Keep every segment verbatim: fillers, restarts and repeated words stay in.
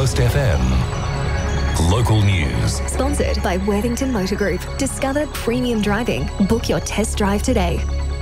Coast F M. Local news. Sponsored by Worthington Motor Group. Discover premium driving. Book your test drive today.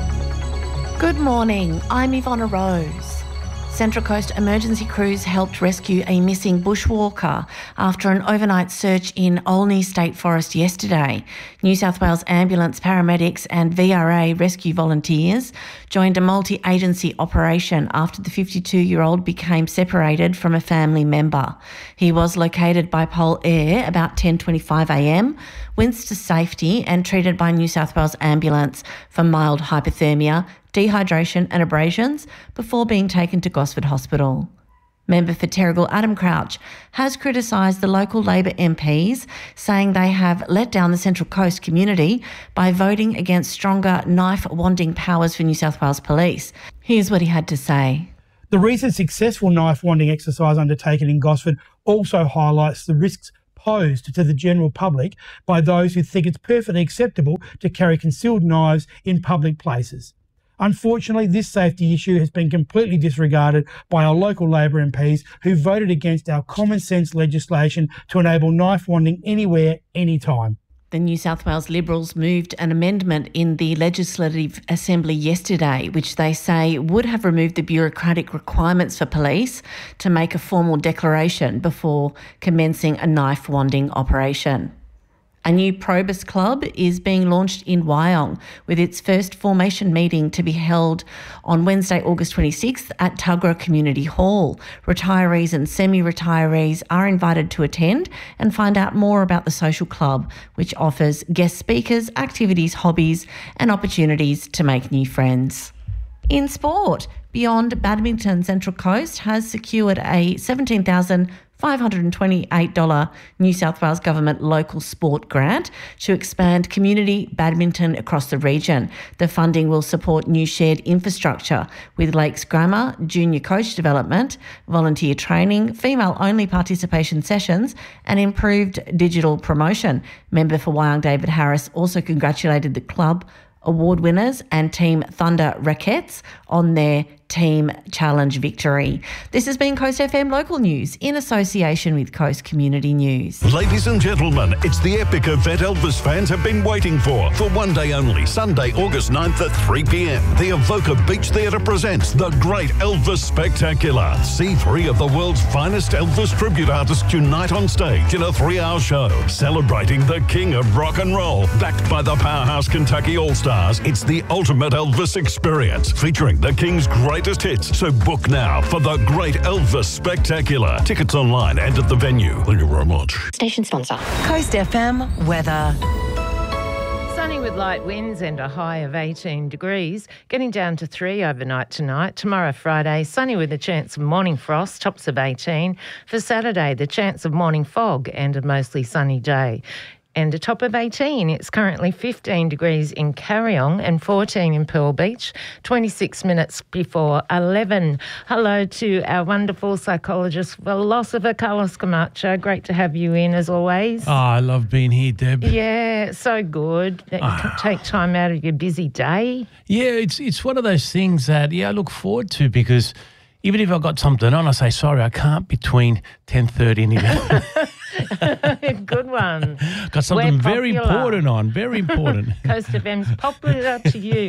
Good morning. I'm Ivonna Rose. Central Coast emergency crews helped rescue a missing bushwalker after an overnight search in Olney State Forest yesterday. New South Wales ambulance, paramedics and V R A rescue volunteers joined a multi-agency operation after the fifty-two-year-old became separated from a family member. He was located by Pol Air about ten twenty-five a m, winced to safety and treated by New South Wales Ambulance for mild hypothermia, dehydration and abrasions before being taken to Gosford Hospital. Member for Terrigal Adam Crouch has criticised the local Labor M Ps, saying they have let down the Central Coast community by voting against stronger knife-wanding powers for New South Wales Police. Here's what he had to say. The recent successful knife-wanding exercise undertaken in Gosford also highlights the risks posed to the general public by those who think it's perfectly acceptable to carry concealed knives in public places. Unfortunately, this safety issue has been completely disregarded by our local Labor M Ps who voted against our common sense legislation to enable knife wanding anywhere, anytime. The New South Wales Liberals moved an amendment in the Legislative Assembly yesterday, which they say would have removed the bureaucratic requirements for police to make a formal declaration before commencing a knife-wanding operation. A new Probus club is being launched in Wyong, with its first formation meeting to be held on Wednesday, August twenty-sixth at Tuggerah Community Hall. Retirees and semi-retirees are invited to attend and find out more about the social club, which offers guest speakers, activities, hobbies and opportunities to make new friends. In sport, Beyond Badminton, Central Coast has secured a seventeen thousand five hundred twenty-eight dollars New South Wales Government local sport grant to expand community badminton across the region. The funding will support new shared infrastructure with Lakes Grammar, junior coach development, volunteer training, female-only participation sessions and improved digital promotion. Member for Wyong David Harris also congratulated the club award winners and Team Thunder Rackets on their Team Challenge victory. This has been Coast F M Local News in association with Coast Community News. Ladies and gentlemen, it's the epic event Elvis fans have been waiting for. For one day only, Sunday, August ninth at three p m, the Evoca Beach Theatre presents The Great Elvis Spectacular. See three of the world's finest Elvis tribute artists unite on stage in a three-hour show celebrating the king of rock and roll. Backed by the powerhouse Kentucky All-Stars, it's the ultimate Elvis experience featuring the king's great greatest hits. So book now for The Great Elvis Spectacular. Tickets online and at the venue. Thank you very much. Station sponsor. Coast F M weather. Sunny with light winds and a high of eighteen degrees, getting down to three overnight tonight. Tomorrow, Friday, sunny with a chance of morning frost, tops of eighteen. For Saturday, the chance of morning fog and a mostly sunny day. And a top of eighteen. It's currently fifteen degrees in Carryong and fourteen in Pearl Beach, twenty-six minutes before eleven. Hello to our wonderful psychologist, philosopher, Carlos Camacho. Great to have you in, as always. Oh, I love being here, Deb. Yeah, so good that you can take time out of your busy day. Yeah, it's it's one of those things that, yeah, I look forward to, because even if I've got something on, I say, sorry, I can't between ten thirty and eleven. Good one. Got something very important on, very important. Coast F M's popular to you.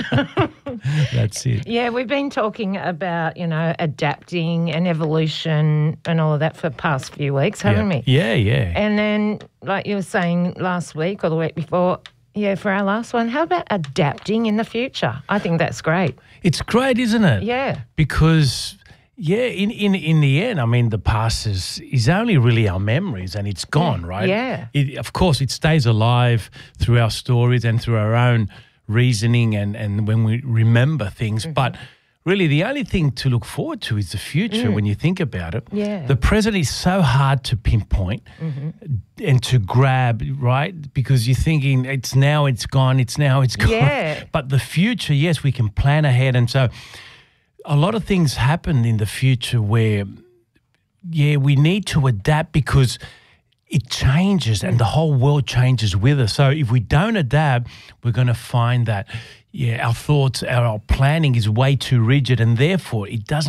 That's it. Yeah, we've been talking about, you know, adapting and evolution and all of that for the past few weeks, haven't yeah. we? Yeah, yeah. And then, like you were saying last week or the week before, yeah, for our last one, how about adapting in the future? I think that's great. It's great, isn't it? Yeah. Because... Yeah, in, in, in the end, I mean, the past is, is only really our memories, and it's gone, yeah. right? Yeah. It, of course, it stays alive through our stories and through our own reasoning and, and when we remember things. Mm-hmm. But really, the only thing to look forward to is the future mm. when you think about it. Yeah. The present is so hard to pinpoint mm-hmm. and to grab, right? Because you're thinking it's now, it's gone, it's now, it's gone. Yeah. But the future, yes, we can plan ahead. And so... a lot of things happen in the future where, yeah, we need to adapt because it changes and the whole world changes with us. So if we don't adapt, we're going to find that, yeah, our thoughts, our, our planning is way too rigid, and therefore it doesn't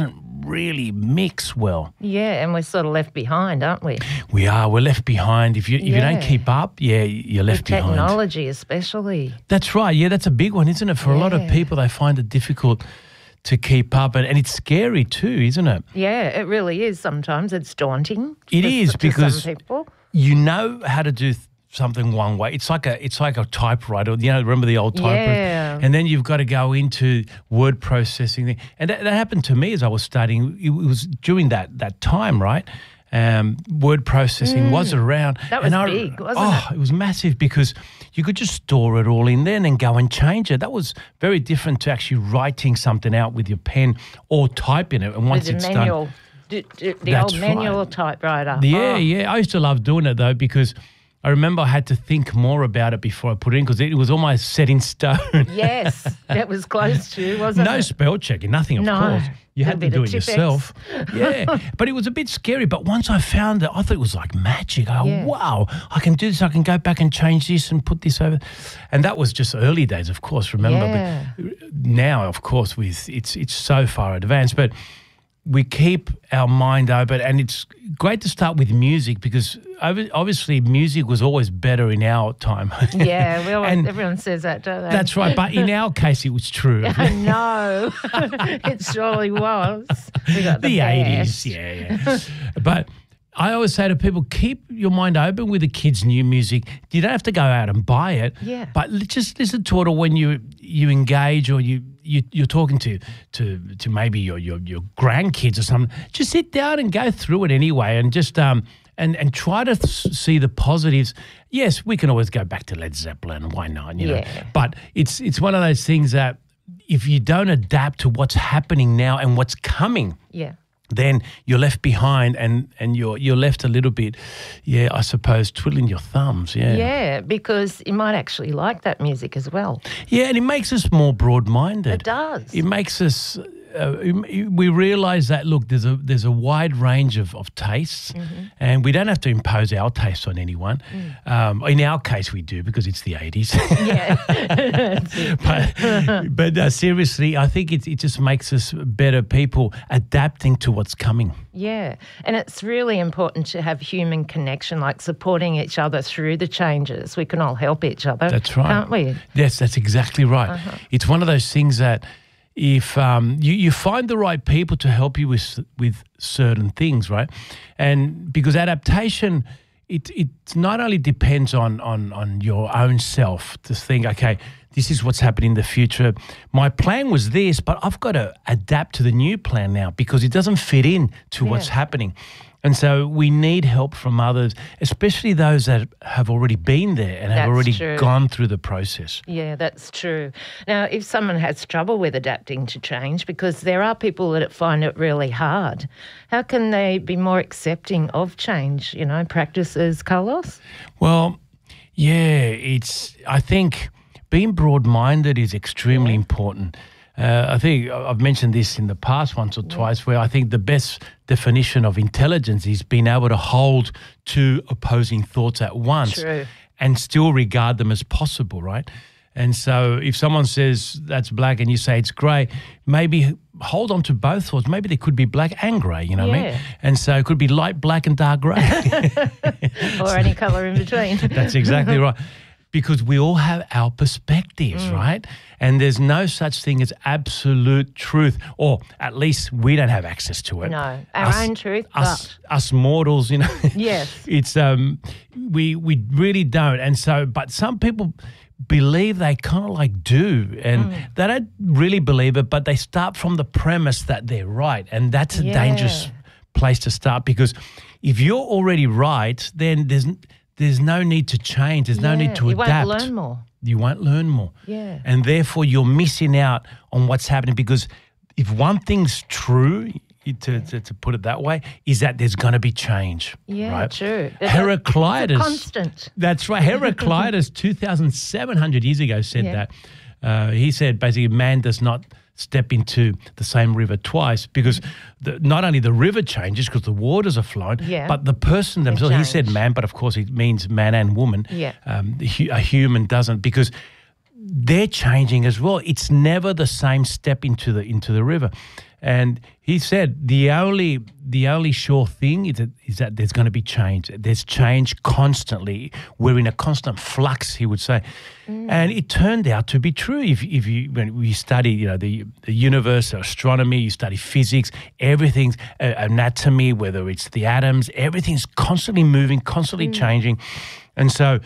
really mix well. Yeah, and we're sort of left behind, aren't we? We are. We're left behind. If you if you Yeah. don't keep up, yeah, you're left With behind. technology especially. That's right. Yeah, that's a big one, isn't it? For a lot of Yeah. people, they find it difficult to keep up, and, and it's scary too, isn't it? Yeah, it really is sometimes. It's daunting. It to- is to because some people. you know how to do th- something one way. It's like a it's like a typewriter. You know, remember the old typewriter? Yeah. And then you've got to go into word processing thing. And that, that happened to me as I was studying. It was during that that time, right? Um, word processing was around. That was and I, big, wasn't oh, it? it was massive because you could just store it all in there and then go and change it. That was very different to actually writing something out with your pen or typing it. And once With it's the done, manual, d- d- the That's old right. manual typewriter. yeah, Oh, yeah. I used to love doing it though because I remember I had to think more about it before I put it in because it was almost set in stone. Yes, that was close to, wasn't No it? spell checking, nothing, of No. course. You A had to bit do of it Tipp-Ex. yourself. Yeah. But it was a bit scary. But once I found it, I thought it was like magic. I go, Yeah. wow, I can do this. I can go back and change this and put this over. And that was just early days, of course, remember. Yeah. But now, of course, with it's it's so far advanced. But we keep our mind open, and it's great to start with music because ob- obviously music was always better in our time. Yeah, we always, And everyone says that, don't they? that's right, but in our case, it was true. I know. It surely was. We got the, the best. eighties, yeah, yeah. But I always say to people, keep your mind open with the kids' new music. You don't have to go out and buy it. Yeah. But li- just listen to it, or when you you engage, or you, you you're talking to to to maybe your your your grandkids or something. Just sit down and go through it anyway, and just um and and try to th- see the positives. Yes, we can always go back to Led Zeppelin. Why not? You know. Yeah. But it's it's one of those things that if you don't adapt to what's happening now and what's coming, Yeah. then you're left behind and, and you're you're left a little bit, yeah, I suppose, twiddling your thumbs, yeah. Yeah, because you might actually like that music as well. Yeah, and it makes us more broad-minded. It does. It makes us, uh, we realise that, look, there's a there's a wide range of, of tastes Mm-hmm. and we don't have to impose our tastes on anyone. Mm. Um, in our case, we do because it's the eighties. Yeah. but but uh, seriously, I think it, it just makes us better people adapting to what's coming. Yeah, and it's really important to have human connection, like supporting each other through the changes. We can all help each other. That's right. Can't we? Yes, that's exactly right. Uh-huh. It's one of those things that if um, you, you find the right people to help you with with certain things, right? And because adaptation, it it not only depends on on on your own self to think, okay, this is what's happening in the future. My plan was this, but I've got to adapt to the new plan now because it doesn't fit in to what's Yeah. happening. And so we need help from others, especially those that have already been there and have That's already true. gone through the process. Yeah, that's true. Now, if someone has trouble with adapting to change, because there are people that find it really hard, how can they be more accepting of change, you know, practices, Carlos? Well, yeah, it's, I think being broad-minded is extremely important. Uh, I think I've mentioned this in the past once or twice where I think the best definition of intelligence is being able to hold two opposing thoughts at once True. and still regard them as possible, right? And so if someone says that's black and you say it's grey, maybe hold on to both thoughts. Maybe they could be black and grey, you know what I mean? Yeah. And so it could be light black and dark grey. Or any colour in between. That's exactly right. Because we all have our perspectives, Mm. right? And there's no such thing as absolute truth, or at least we don't have access to it. No, our own truth, Us, us mortals, you know. Yes. It's um, we we really don't, and so but some people believe they kind of like do, and Mm. they don't really believe it, but they start from the premise that they're right, and that's a dangerous Yeah. place to start because if you're already right, then there's there's no need to change. There's no Yeah, need to you adapt. won't learn more. You won't learn more. Yeah. And therefore, you're missing out on what's happening because if one thing's true, to, to, to put it that way, is that there's going to be change. Yeah, right? true. It's a- Heraclitus. it's a constant. That's right. Heraclitus, two thousand seven hundred years ago, said Yeah. that. Uh, he said basically, man does not step into the same river twice because the, not only the river changes because the waters are flowing, Yeah. but the person themselves, he said change. man, but of course it means man and woman. Yeah. Um, the hu- a human doesn't because they're changing as well. It's never the same step into the into the river. And he said the only the only sure thing is that, is that there's going to be change. There's change constantly. We're in a constant flux, he would say. Mm. And it turned out to be true. If if you when we study, you know, the the universe, astronomy, you study physics, everything's uh, anatomy, whether it's the atoms, everything's constantly moving, constantly mm. changing. And so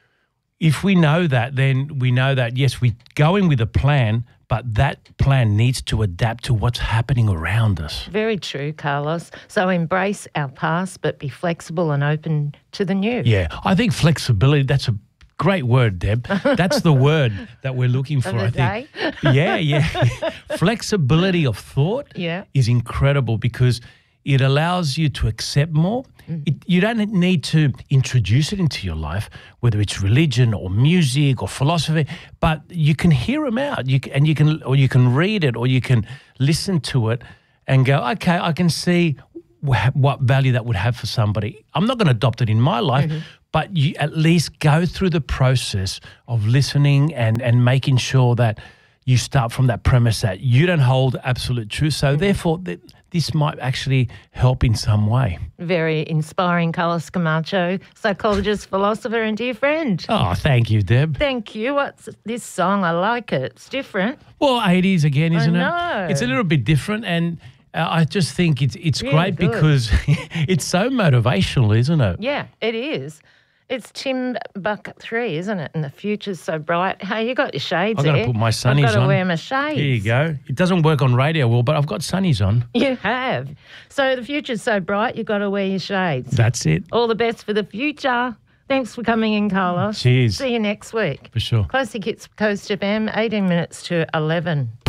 if we know that, then we know that, yes, we go in with a plan, but that plan needs to adapt to what's happening around us. Very true, Carlos. So embrace our past, but be flexible and open to the new. Yeah, I think flexibility, that's a great word, Deb. That's the word that we're looking for, I think. Day. Yeah, yeah. Flexibility of thought yeah. is incredible because it allows you to accept more. Mm. It, you don't need to introduce it into your life, whether it's religion or music or philosophy, but you can hear them out. You can, and you can, or you can read it, or you can listen to it, and go, okay, I can see wh- what value that would have for somebody. I'm not going to adopt it in my life, mm-hmm. but you at least go through the process of listening and and making sure that you start from that premise that you don't hold absolute truth. So mm-hmm. therefore, th- this might actually help in some way. Very inspiring, Carlos Camacho, psychologist, philosopher and dear friend. Oh, thank you, Deb. Thank you. What's this song? I like it. It's different. Well, eighties again, isn't I know. it? It's a little bit different, and uh, I just think it's it's really great good. because it's so motivational, isn't it? Yeah, it is. It's Tim Buck three, isn't it? And the future's so bright. Hey, you got your shades I've there. got to put my sunnies on. I've got to wear my shades. Here you go. It doesn't work on radio well, but I've got sunnies on. You have. So the future's so bright, you've got to wear your shades. That's it. All the best for the future. Thanks for coming in, Carlos. Cheers. See you next week. For sure. Classic Hits Coast F M, eighteen minutes to eleven.